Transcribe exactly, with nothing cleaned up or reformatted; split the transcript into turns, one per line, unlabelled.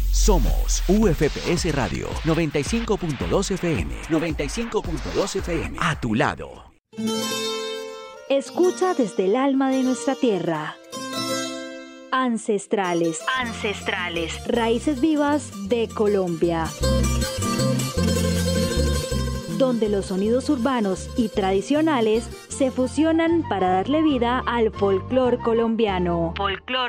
Somos U F P S Radio noventa y cinco punto dos F M. noventa y cinco punto dos F M. A tu lado.
Escucha desde el alma de nuestra tierra. Ancestrales. Ancestrales. Raíces vivas de Colombia. Donde los sonidos urbanos y tradicionales se fusionan para darle vida al folclor colombiano. Folclor